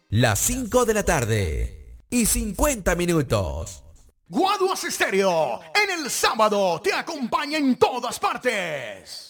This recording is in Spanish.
Las 5 de la tarde y 50 minutos. Guaduas Estéreo, en el sábado te acompaña en todas partes.